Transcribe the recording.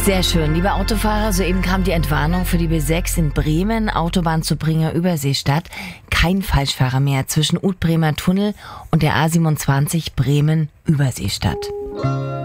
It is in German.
Sehr schön. Liebe Autofahrer, soeben kam die Entwarnung für die B6 in Bremen, Autobahn zu Bringer Überseestadt. Kein Falschfahrer mehr zwischen Ut-Bremer Tunnel und der A27 Bremen Überseestadt.